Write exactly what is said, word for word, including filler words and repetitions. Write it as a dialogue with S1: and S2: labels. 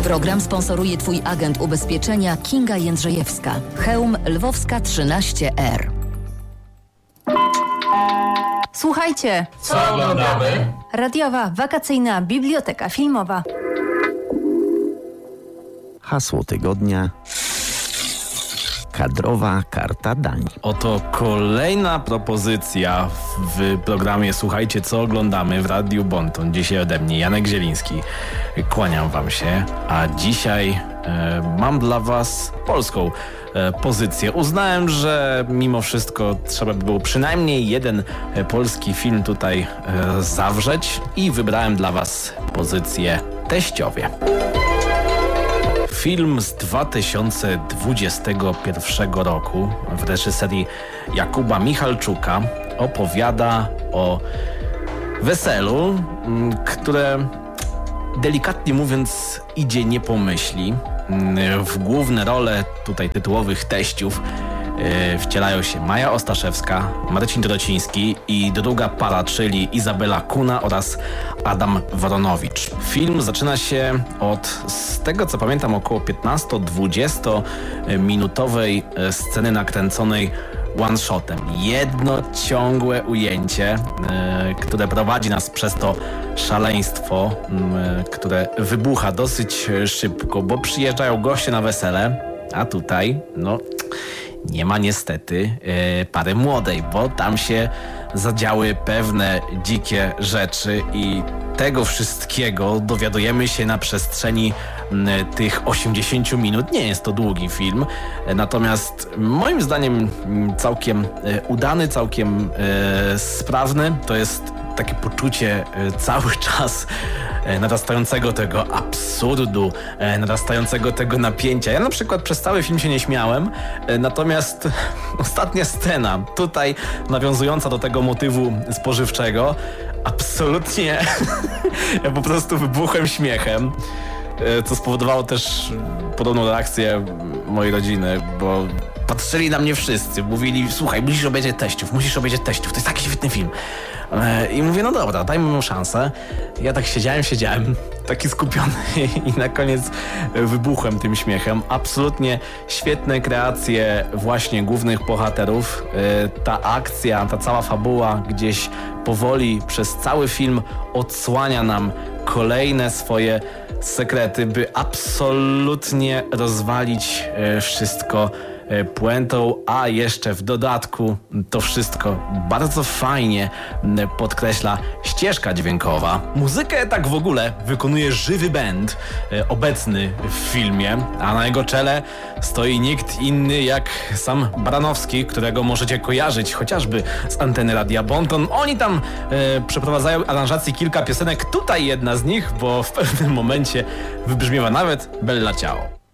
S1: Program sponsoruje Twój agent ubezpieczenia Kinga Jędrzejewska. Chełm Lwowska trzynaście R.
S2: Słuchajcie.
S3: Co oglądamy?
S2: Radiowa, wakacyjna biblioteka filmowa.
S4: Hasło tygodnia. Kadrowa karta dań.
S3: Oto kolejna propozycja w programie Słuchajcie, co oglądamy w Radiu Bonton. Dzisiaj ode mnie Janek Zieliński. Kłaniam wam się, a dzisiaj e, mam dla was polską e, pozycję. Uznałem, że mimo wszystko trzeba by było przynajmniej jeden e, polski film tutaj e, zawrzeć i wybrałem dla was pozycję Teściowie. Film z dwa tysiące dwudziestego pierwszego roku w reżyserii Jakuba Michalczuka opowiada o weselu, które delikatnie mówiąc idzie nie po myśli. W główne role tutaj tytułowych teściów wcielają się Maja Ostaszewska, Marcin Dorociński i druga para, czyli Izabela Kuna oraz Adam Woronowicz. Film zaczyna się od, z tego co pamiętam, około piętnasto-dwudziestominutowej sceny nakręconej one-shotem. Jedno ciągłe ujęcie, yy, które prowadzi nas przez to szaleństwo, yy, które wybucha dosyć szybko, bo przyjeżdżają goście na wesele, a tutaj, no... nie ma niestety e, pary młodej, bo tam się zadziały pewne dzikie rzeczy i tego wszystkiego dowiadujemy się na przestrzeni m, tych osiemdziesięciu minut. Nie jest to długi film, e, natomiast moim zdaniem m, całkiem e, udany, całkiem e, sprawny. To jest takie poczucie e, cały czas e, narastającego tego absurdu, e, narastającego tego napięcia. Ja na przykład przez cały film się nie śmiałem, e, natomiast ostatnia scena, tutaj nawiązująca do tego motywu spożywczego, absolutnie ja po prostu wybuchłem śmiechem, e, co spowodowało też podobną reakcję mojej rodziny, bo patrzyli na mnie wszyscy, mówili: słuchaj, musisz obejrzeć Teściów, musisz obejrzeć Teściów, to jest taki świetny film. I mówię: no dobra, dajmy mu szansę. Ja tak siedziałem, siedziałem, taki skupiony i na koniec wybuchłem tym śmiechem. Absolutnie świetne kreacje właśnie głównych bohaterów. Ta akcja, ta cała fabuła gdzieś powoli przez cały film odsłania nam kolejne swoje sekrety, by absolutnie rozwalić wszystko puentą, a jeszcze w dodatku to wszystko bardzo fajnie podkreśla ścieżka dźwiękowa. Muzykę tak w ogóle wykonuje żywy band obecny w filmie, a na jego czele stoi nikt inny jak sam Baranowski, którego możecie kojarzyć chociażby z anteny Radia Bonton. Oni tam e, przeprowadzają aranżacji kilka piosenek, tutaj jedna z nich, bo w pewnym momencie wybrzmiewa nawet Bella Ciao.